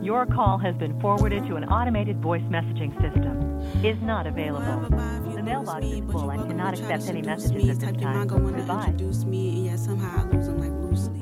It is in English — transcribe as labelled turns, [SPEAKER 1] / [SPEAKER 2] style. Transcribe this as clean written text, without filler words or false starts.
[SPEAKER 1] Your call has been forwarded to an automated voice messaging system. Is not available. The mailbox is full and cannot accept any messages at this time. Goodbye.